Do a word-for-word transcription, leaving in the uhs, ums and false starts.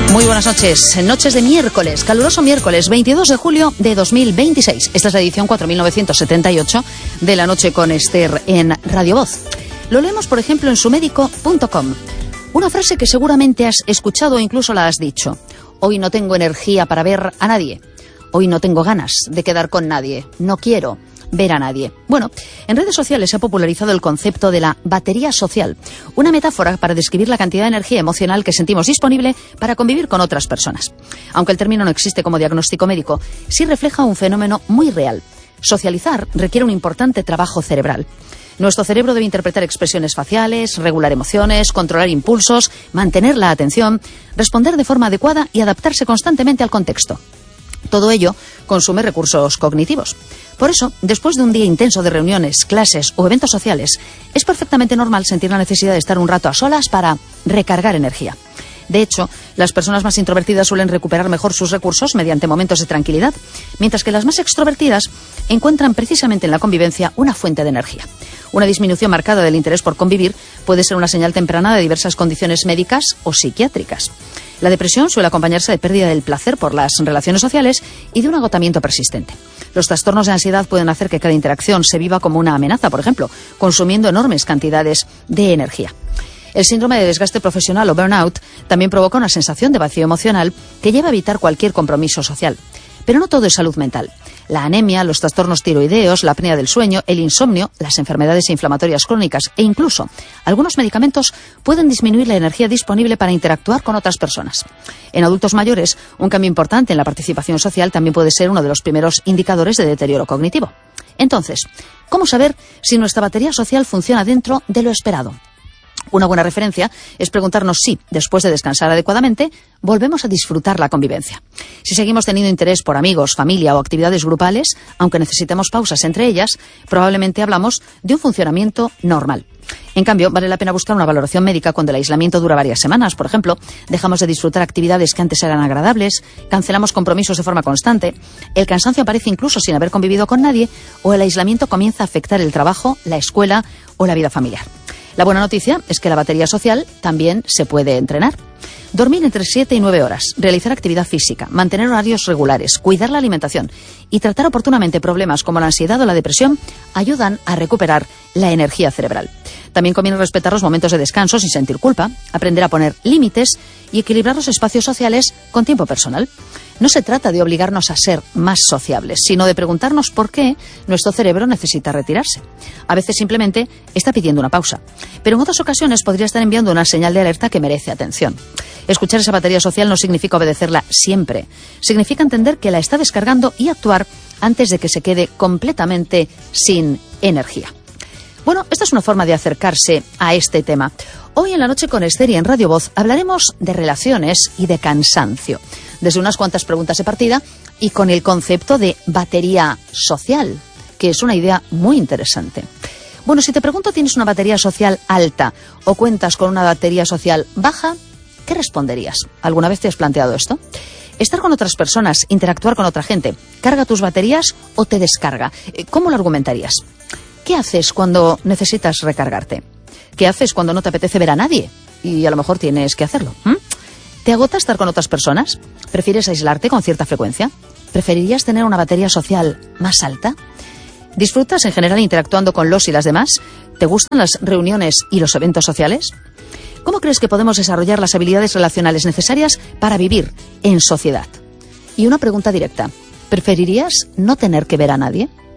Muy buenas noches, noches de miércoles, caluroso miércoles veintidós de julio de dos mil veintiséis. Esta es la edición cuatro mil novecientos setenta y ocho de La Noche con Esther en Radio Voz. Lo leemos, por ejemplo, en sumédico punto com. Una frase que seguramente has escuchado o incluso la has dicho. Hoy no tengo energía para ver a nadie. Hoy no tengo ganas de quedar con nadie. No quiero ver a nadie. Bueno, en redes sociales se ha popularizado el concepto de la batería social, una metáfora para describir la cantidad de energía emocional que sentimos disponible para convivir con otras personas. Aunque el término no existe como diagnóstico médico, sí refleja un fenómeno muy real. Socializar requiere un importante trabajo cerebral. Nuestro cerebro debe interpretar expresiones faciales, regular emociones, controlar impulsos, mantener la atención, responder de forma adecuada y adaptarse constantemente al contexto. Todo ello consume recursos cognitivos. Por eso, después de un día intenso de reuniones, clases o eventos sociales, es perfectamente normal sentir la necesidad de estar un rato a solas para recargar energía. De hecho, las personas más introvertidas suelen recuperar mejor sus recursos mediante momentos de tranquilidad, mientras que las más extrovertidas encuentran precisamente en la convivencia una fuente de energía. Una disminución marcada del interés por convivir puede ser una señal temprana de diversas condiciones médicas o psiquiátricas. La depresión suele acompañarse de pérdida del placer por las relaciones sociales y de un agotamiento persistente. Los trastornos de ansiedad pueden hacer que cada interacción se viva como una amenaza, por ejemplo, consumiendo enormes cantidades de energía. El síndrome de desgaste profesional o burnout también provoca una sensación de vacío emocional que lleva a evitar cualquier compromiso social. Pero no todo es salud mental. La anemia, los trastornos tiroideos, la apnea del sueño, el insomnio, las enfermedades inflamatorias crónicas e incluso algunos medicamentos pueden disminuir la energía disponible para interactuar con otras personas. En adultos mayores, un cambio importante en la participación social también puede ser uno de los primeros indicadores de deterioro cognitivo. Entonces, ¿cómo saber si nuestra batería social funciona dentro de lo esperado? Una buena referencia es preguntarnos si, después de descansar adecuadamente, volvemos a disfrutar la convivencia. Si seguimos teniendo interés por amigos, familia o actividades grupales, aunque necesitemos pausas entre ellas, probablemente hablamos de un funcionamiento normal. En cambio, vale la pena buscar una valoración médica cuando el aislamiento dura varias semanas. Por ejemplo, dejamos de disfrutar actividades que antes eran agradables, cancelamos compromisos de forma constante, el cansancio aparece incluso sin haber convivido con nadie, o el aislamiento comienza a afectar el trabajo, la escuela o la vida familiar. La buena noticia es que la batería social también se puede entrenar. Dormir entre siete y nueve horas, realizar actividad física, mantener horarios regulares, cuidar la alimentación y tratar oportunamente problemas como la ansiedad o la depresión ayudan a recuperar la energía cerebral. También conviene respetar los momentos de descanso sin sentir culpa, aprender a poner límites y equilibrar los espacios sociales con tiempo personal. No se trata de obligarnos a ser más sociables, sino de preguntarnos por qué nuestro cerebro necesita retirarse. A veces simplemente está pidiendo una pausa, pero en otras ocasiones podría estar enviando una señal de alerta que merece atención. Escuchar esa batería social no significa obedecerla siempre. Significa entender que la está descargando y actuar antes de que se quede completamente sin energía. Bueno, esta es una forma de acercarse a este tema. Hoy en La Noche con Esther y en Radio Voz hablaremos de relaciones y de cansancio, desde unas cuantas preguntas de partida y con el concepto de batería social, que es una idea muy interesante. Bueno, si te pregunto, ¿tienes una batería social alta o cuentas con una batería social baja? ¿Qué responderías? ¿Alguna vez te has planteado esto? Estar con otras personas, interactuar con otra gente, ¿carga tus baterías o te descarga? ¿Cómo lo argumentarías? ¿Qué haces cuando necesitas recargarte? ¿Qué haces cuando no te apetece ver a nadie? Y a lo mejor tienes que hacerlo. ¿Mm? ¿Te agota estar con otras personas? ¿Prefieres aislarte con cierta frecuencia? ¿Preferirías tener una batería social más alta? ¿Disfrutas en general interactuando con los y las demás? ¿Te gustan las reuniones y los eventos sociales? ¿Cómo crees que podemos desarrollar las habilidades relacionales necesarias para vivir en sociedad? Y una pregunta directa. ¿Preferirías no tener que ver a nadie?